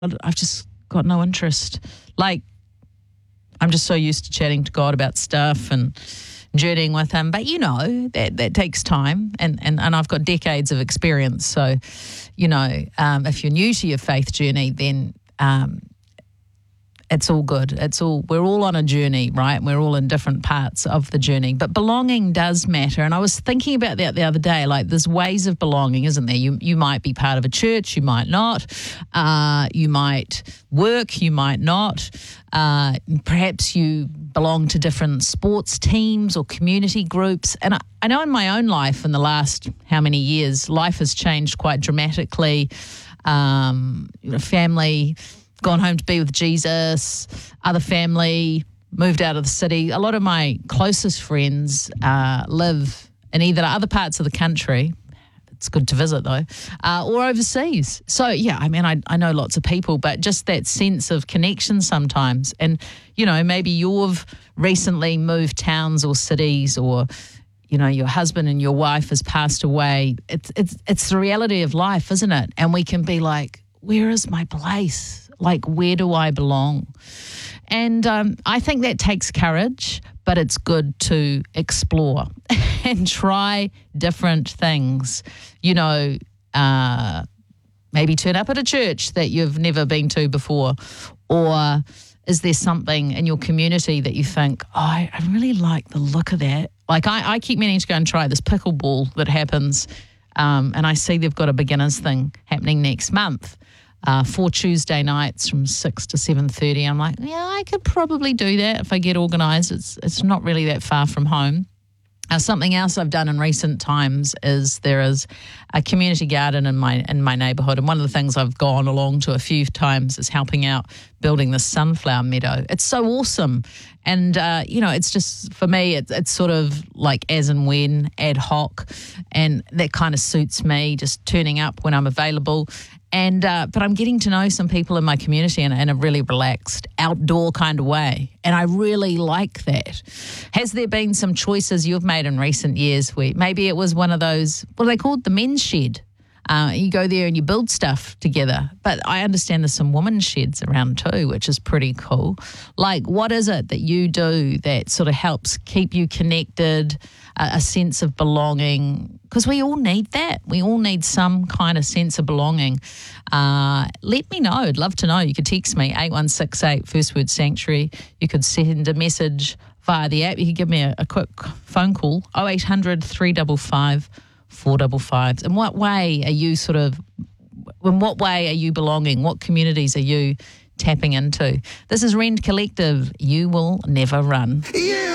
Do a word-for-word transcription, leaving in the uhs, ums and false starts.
I've just got no interest. Like, I'm just so used to chatting to God about stuff and journeying with him. But, you know, that, that takes time. And, and, and I've got decades of experience. So, you know, um, if you're new to your faith journey, then um, it's all good. It's all, we're all on a journey, right? We're all in different parts of the journey. But belonging does matter. And I was thinking about that the other day. Like, there's ways of belonging, isn't there? You you might be part of a church, you might not. Uh, you might work, you might not. Uh, perhaps you belong to different sports teams or community groups. And I, I know in my own life in the last how many years, life has changed quite dramatically. Um, you know, family, gone home to be with Jesus, other family, moved out of the city. A lot of my closest friends uh, live in either other parts of the country. It's good to visit though, uh, or overseas. So yeah, I mean, I, I know lots of people, but just that sense of connection sometimes. And, you know, maybe you've recently moved towns or cities, or, you know, your husband and your wife has passed away. It's, it's, it's the reality of life, isn't it? And we can be like, where is my place? Like, where do I belong? And um, I think that takes courage, but it's good to explore and try different things. You know, uh, maybe turn up at a church that you've never been to before. Or is there something in your community that you think, oh, I, I really like the look of that? Like, I, I keep meaning to go and try this pickleball that happens, um, and I see they've got a beginners thing happening next month. Uh, four Tuesday nights from six to seven thirty. I'm like, yeah, I could probably do that if I get organised. It's it's not really that far from home. Uh, something else I've done in recent times is there is a community garden in my in my neighbourhood, and one of the things I've gone along to a few times is helping out building the sunflower meadow. It's so awesome. And, uh, you know, it's just, for me, it, it's sort of like as and when, ad hoc, and that kind of suits me, just turning up when I'm available. And uh, but I'm getting to know some people in my community in, in a really relaxed, outdoor kind of way. And I really like that. Has there been some choices you've made in recent years where maybe it was one of those, what are they called, the men's shed? Uh, you go there and you build stuff together. But I understand there's some women's sheds around too, which is pretty cool. Like, what is it that you do that sort of helps keep you connected, a, a sense of belonging? Because we all need that. We all need some kind of sense of belonging. Uh, let me know. I'd love to know. You could text me, eight one six eight, first word sanctuary. You could send a message via the app. You could give me a, a quick phone call, oh eight hundred, three five five, four five five. In what way are you sort of, in what way are you belonging? What communities are you tapping into? This is Rend Collective. You will never run. Yeah.